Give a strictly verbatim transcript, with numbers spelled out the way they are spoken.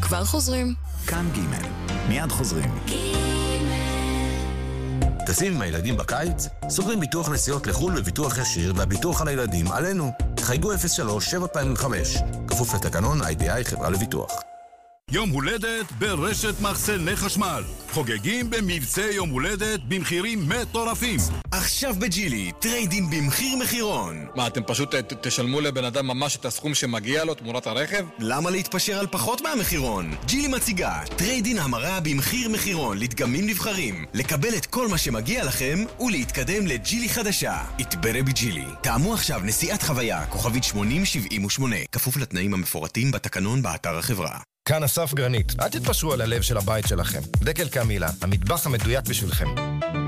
כבר חוזרים. כאן ג' מיד חוזרים. טסים עם הילדים בקיץ? סוגרים ביטוח נסיעות לחו"ל וביטוח ישיר והביטוח על הילדים עלינו. חייגו אפס שלוש שבע פעמים חמש. כפוף לתקנון איי די איי חברה לביטוח. יום הולדת ברשת מחסני חשמל. חוגגים במבצע יום הולדת במחירים מטורפים. עכשיו בג'ילי, טריידים במחיר מחירון. מה, אתם פשוט ת, תשלמו לבן אדם ממש את הסכום שמגיע לו תמורת הרכב? למה להתפשר על פחות מהמחירון? ג'ילי מציגה טריידין המרה במחיר מחירון לדגמים נבחרים. לקבל את כל מה שמגיע לכם ולהתקדם לג'ילי חדשה. התברא בג'ילי. טעמו עכשיו נסיעת חוויה, כוכבית שמונים שבעים ושמונה. כפוף לתנאים המפורטים בתקנון באתר החברה. כאן אסף גרנית, אל תתפשרו על הלב של הבית שלכם. דקל קמילה, המטבח המדויק בשבילכם.